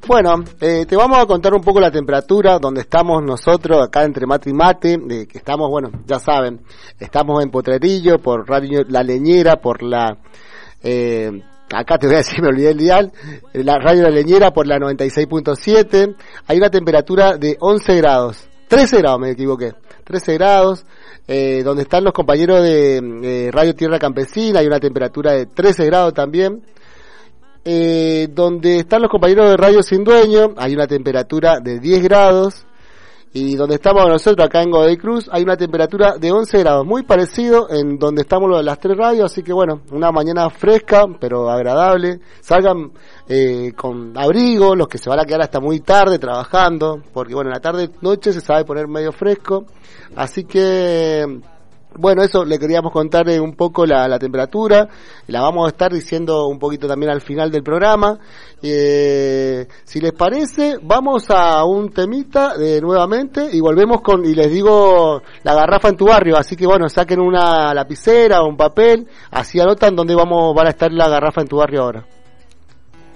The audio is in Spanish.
Bueno, te vamos a contar un poco la temperatura donde estamos nosotros acá entre mate y mate, que estamos, bueno, ya saben, estamos en Potrerillo por Radio La Leñera, por la, acá te voy a decir, me olvidé el dial, la Radio La Leñera por la 96.7, hay una temperatura de 11 grados, 13 grados me equivoqué, 13 grados, donde están los compañeros de Radio Tierra Campesina, hay una temperatura de 13 grados también. Donde están los compañeros de Radio Sin Dueño, hay una temperatura de 10 grados, y donde estamos nosotros acá en Godoy Cruz, hay una temperatura de 11 grados, muy parecido en donde estamos las tres radios, así que bueno, una mañana fresca, pero agradable, salgan con abrigo, los que se van a quedar hasta muy tarde trabajando, porque bueno, en la tarde noche se sabe poner medio fresco, así que... Bueno, eso le queríamos contar un poco la temperatura, la vamos a estar diciendo un poquito también al final del programa. Si les parece, vamos a un temita nuevamente y volvemos y les digo la garrafa en tu barrio, así que bueno, saquen una lapicera o un papel, así anotan dónde van a estar la garrafa en tu barrio ahora.